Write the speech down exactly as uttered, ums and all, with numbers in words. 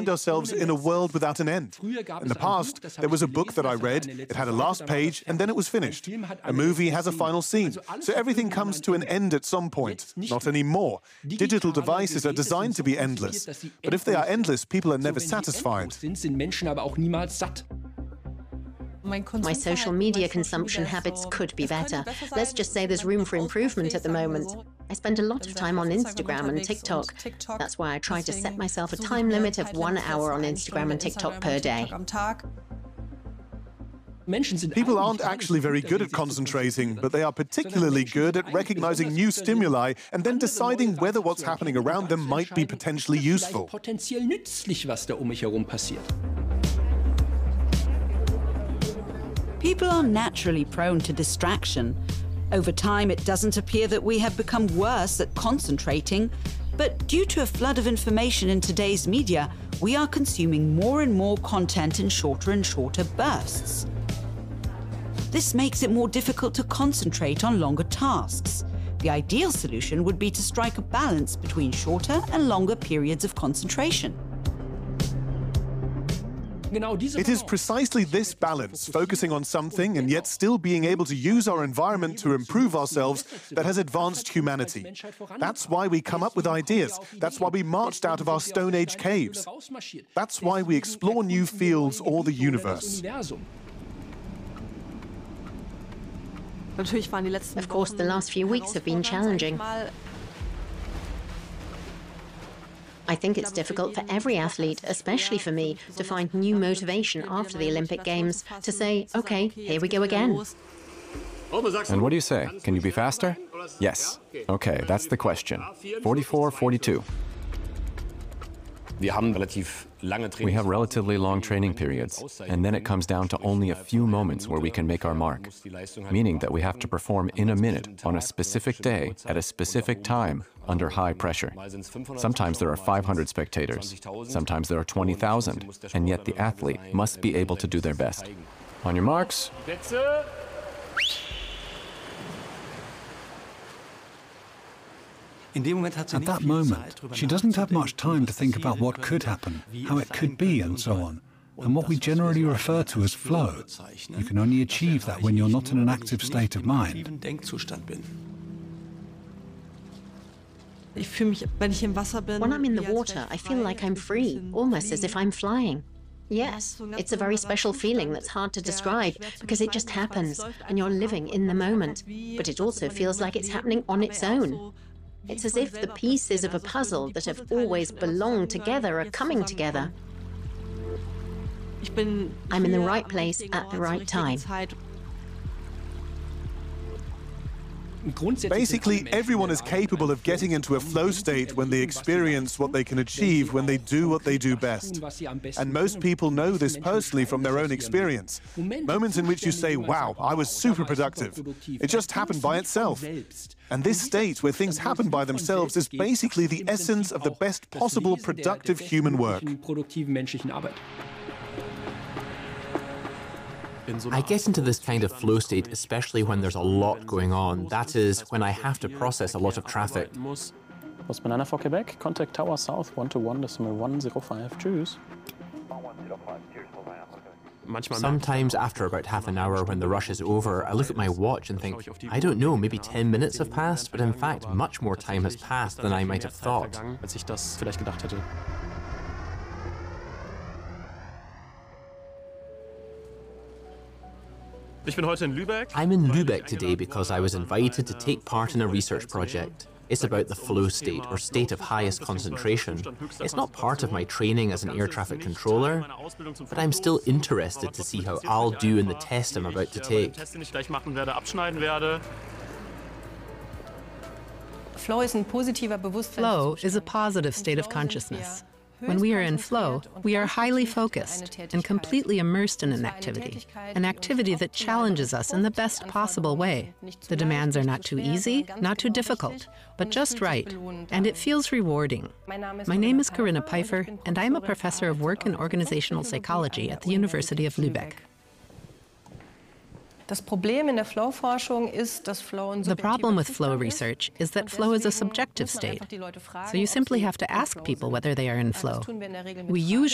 find ourselves in a world without an end. In the past, there was a book that I read, it had a last page, and then it was finished. A movie has a final scene, so everything comes to an end at some point. Not anymore. Digital devices are designed to be endless. But if they are endless, people are never satisfied. My social media consumption habits could be better. Let's just say there's room for improvement at the moment. I spend a lot of time on Instagram and TikTok. That's why I try to set myself a time limit of one hour on Instagram and TikTok per day. People aren't actually very good at concentrating, but they are particularly good at recognizing new stimuli and then deciding whether what's happening around them might be potentially useful. People are naturally prone to distraction. Over time, it doesn't appear that we have become worse at concentrating, but due to a flood of information in today's media, we are consuming more and more content in shorter and shorter bursts. This makes it more difficult to concentrate on longer tasks. The ideal solution would be to strike a balance between shorter and longer periods of concentration. It is precisely this balance, focusing on something and yet still being able to use our environment to improve ourselves, that has advanced humanity. That's why we come up with ideas. That's why we marched out of our Stone Age caves. That's why we explore new fields or the universe. Of course, the last few weeks have been challenging. I think it's difficult for every athlete, especially for me, to find new motivation after the Olympic Games, to say, okay, here we go again. And what do you say? Can you be faster? Yes. Okay, that's the question. forty-four forty-two. We have relatively long training periods, and then it comes down to only a few moments where we can make our mark, meaning that we have to perform in a minute on a specific day at a specific time under high pressure. Sometimes there are five hundred spectators, sometimes there are twenty thousand, and yet the athlete must be able to do their best. On your marks. At that moment, she doesn't have much time to think about what could happen, how it could be, and so on, and what we generally refer to as flow. You can only achieve that when you're not in an active state of mind. When I'm in the water, I feel like I'm free, almost as if I'm flying. Yes, it's a very special feeling that's hard to describe because it just happens and you're living in the moment. But it also feels like it's happening on its own. It's as if the pieces of a puzzle that have always belonged together are coming together. I'm in the right place at the right time. Basically, everyone is capable of getting into a flow state when they experience what they can achieve, when they do what they do best. And most people know this personally from their own experience. Moments in which you say, wow, I was super productive. It just happened by itself. And this state where things happen by themselves is basically the essence of the best possible productive human work. I get into this kind of flow state, especially when there's a lot going on. That is, when I have to process a lot of traffic. Post Banana for Quebec, contact Tower South one two one decimal one zero five. Tschüss. Sometimes after about half an hour when the rush is over, I look at my watch and think, I don't know, maybe ten minutes have passed, but in fact, much more time has passed than I might have thought. I'm in Lübeck today because I was invited to take part in a research project. It's about the flow state, or state of highest concentration. It's not part of my training as an air traffic controller, but I'm still interested to see how I'll do in the test I'm about to take. Flow is a positive state of consciousness. When we are in flow, we are highly focused and completely immersed in an activity, an activity that challenges us in the best possible way. The demands are not too easy, not too difficult, but just right, and it feels rewarding. My name is Corinna Pfeiffer, and I am a professor of work and organizational psychology at the University of Lübeck. The problem with flow research is that flow is a subjective state. So you simply have to ask people whether they are in flow. We usually